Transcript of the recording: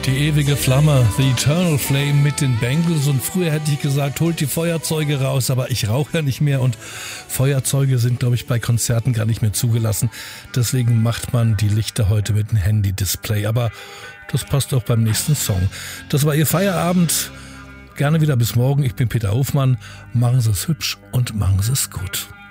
Die ewige Flamme, The Eternal Flame mit den Bangles. Und früher hätte ich gesagt, holt die Feuerzeuge raus, aber ich rauche ja nicht mehr und Feuerzeuge sind, glaube ich, bei Konzerten gar nicht mehr zugelassen. Deswegen macht man die Lichter heute mit einem Handy-Display. Aber das passt auch beim nächsten Song. Das war Ihr Feierabend. Gerne wieder bis morgen. Ich bin Peter Hofmann. Machen Sie es hübsch und machen Sie es gut.